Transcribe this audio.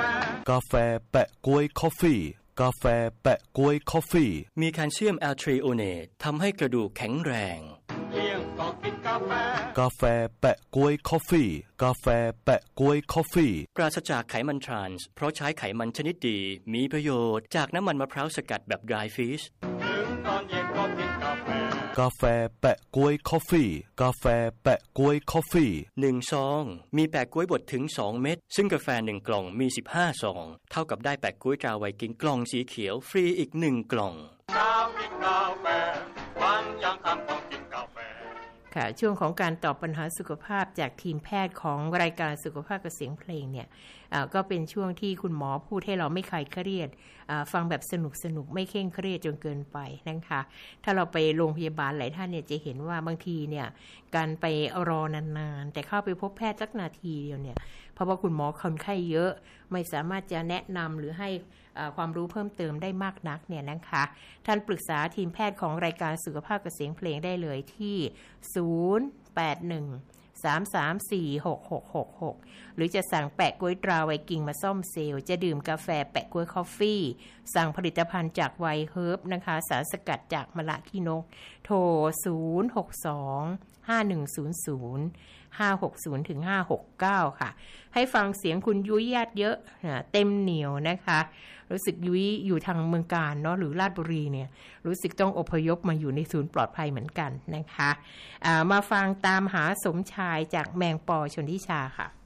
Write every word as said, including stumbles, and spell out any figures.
กาแฟแปะก๊วยคอฟฟี่กาแฟแปะก๊วยคอฟฟี่มีแคลเซียมแอลทรีโอเนตทำให้กระดูกแข็งแรงเที่ยงก็กินกาแฟกาแฟแปะก๊วยคอฟฟี่กาแฟแปะก๊วยคอฟฟี่ปราศจากไขมันทรานส์เพราะใช้ไขมันชนิดดีมีประโยชน์จากน้ำมันมะพร้าวสกัดแบบ dry fish ถึงตอนเย็นก็กินกาแฟกาแฟแปะก๊วยคอฟฟี่กาแฟแปะก๊วยคอฟฟี่หนึ่งซองมีแปะก๊วยบดถึงสองเม็ดซึ่งกาแฟหนึ่งกล่องมีสิบห้าซองเท่ากับได้แปะก๊วยตราไวกิ้งกล่องสีเขียวฟรีอีกหนึ่งกล่องเช้ากินกาแฟวันยังค่ำต้องกินกาแฟค่ะช่วงของการตอบปัญหาสุขภาพจากทีมแพทย์ของรายการสุขภาพกับเสียงเพลงเนี่ยก็เป็นช่วงที่คุณหมอพูดให้เราไม่คลายเครียดฟังแบบสนุกสนุกไม่เคร่งเครียดจนเกินไปนะคะถ้าเราไปโรงพยาบาลหลายท่านเนี่ยจะเห็นว่าบางทีเนี่ยการไปรอนานๆแต่เข้าไปพบแพทย์สักนาทีเดียวเนี่ยเพราะว่าคุณหมอคนไข้เยอะไม่สามารถจะแนะนำหรือให้ความรู้เพิ่มเติมได้มากนักเนี่ยนะคะท่านปรึกษาทีมแพทย์ของรายการสุขภาพกับเสียงเพลงได้เลยที่ศูนย์ แปด หนึ่ง สาม สาม สี่ หก หก หก หกหรือจะสั่งแปะก๊วยตราไวกิ้งมาซ่อมเซลล์จะดื่มกาแฟแปะก๊วยคอฟฟี่สั่งผลิตภัณฑ์จากไวเฮิร์บนะคะสารสกัดจากมะละขี้นกโทรศูนย์ หก สอง ห้า หนึ่ง ศูนย์ ศูนย์ ห้า หก ศูนย์ ถึง ห้า หก เก้าค่ะให้ฟังเสียงคุณยุ้ยญาติเยอะเต็มเหนียวนะคะรู้สึกยุ้ยอยู่ทางเมืองการเนาะหรือราชบุรีเนี่ยรู้สึกต้องอพยพมาอยู่ในศูนย์ปลอดภัยเหมือนกันนะคะมาฟังตามหาสมชายจากแมงปอชนทิชาค่ะ